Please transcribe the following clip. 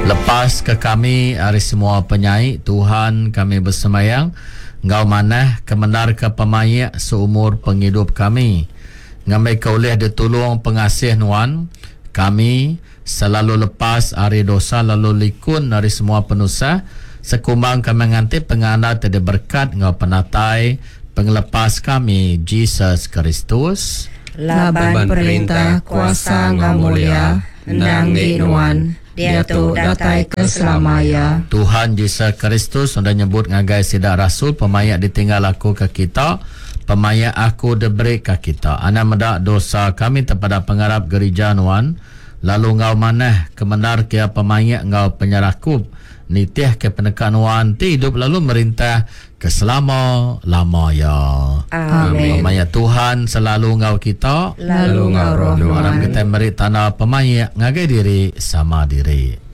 Lepas ke kami hari semua penyai Tuhan kami bersemayang Ngau manah kemenar ke pemayak seumur penghidup kami. Ngamai kau boleh ditolong pengasih nuan kami selalu lepas hari dosa lalu likun dari semua penusa sekumbang kami menganti pengana tidak berkat ngau penatai penglepas kami Jesus Kristus Laban perintah kuasa ngau mulia nang di nuan dia tu datai keselamaya. Tuhan Yesus Kristus sudah nyebut ngagai sidak rasul pemayak ditinggal aku ke kita pemayak aku diberi ke kita ana medak dosa kami kepada pengarap gereja nuan lalu ngau manah kemenar kia pemayak ngau penyerakup nitih ke penekan nuan ti hidup lalu merintah keselama-lama ya. Amin. Pemayak Tuhan selalu ngau kita Lalu ngau roh orang nuan. kita beri tanah pemayak ngagai diri sama diri.